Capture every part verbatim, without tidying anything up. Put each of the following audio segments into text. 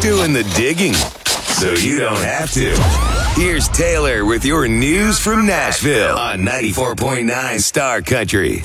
doing the digging, so you don't have to. Here's Taylor with your news from Nashville on ninety-four point nine Star Country.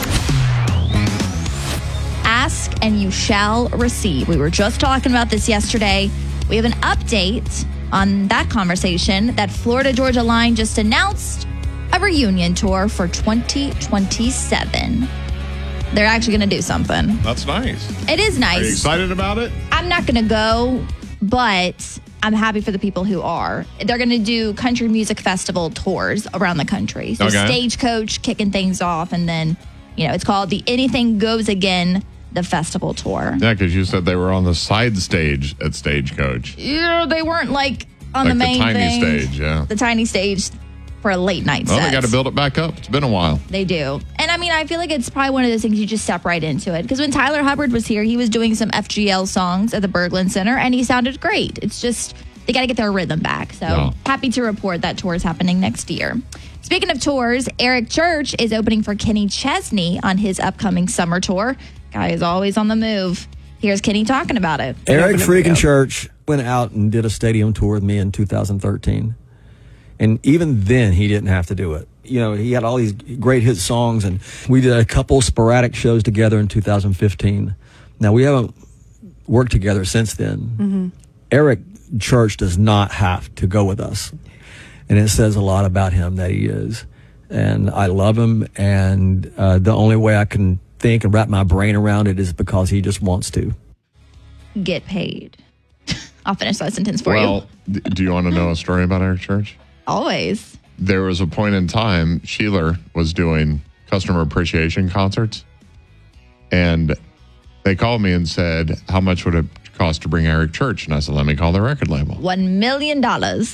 Ask and you shall receive. We were just talking about this yesterday. We have an update on that conversation that Florida Georgia Line just announced a reunion tour for twenty twenty-seven. They're actually going to do something. That's nice. It is nice. Are you excited about it? I'm not going to go, but I'm happy for the people who are. They're going to do country music festival tours around the country. So Okay. Stagecoach kicking things off, and then, you know, it's called the Anything Goes Again, the festival tour. Yeah, because you said they were on the side stage at Stagecoach. Yeah, they weren't like on Like the main the tiny thing. stage, yeah. The tiny stage for a late night Well, set. they got to build it back up. It's been a while. They do. And I mean, I feel like it's probably one of those things you just step right into it. Because when Tyler Hubbard was here, he was doing some F G L songs at the Berglund Center, and he sounded great. It's just, they got to get their rhythm back. So Yeah. happy to report that tour is happening next year. Speaking of tours, Eric Church is opening for Kenny Chesney on his upcoming summer tour. Guy is always on the move. Here's Kenny talking about it. Eric freaking Church went out and did a stadium tour with me in two thousand thirteen. And even then, he didn't have to do it. You know, he had all these great hit songs, and we did a couple sporadic shows together in two thousand fifteen. Now, we haven't worked together since then. Mm-hmm. Eric Church does not have to go with us. And it says a lot about him that he is. And I love him, and uh, the only way I can think and wrap my brain around it is because he just wants to. Get paid. I'll finish that sentence for well, you. d- do you want to know a story about Eric Church? Always. There was a point in time, Sheila was doing customer appreciation concerts, and they called me and said, how much would it cost to bring Eric Church? And I said, let me call the record label. One million dollars.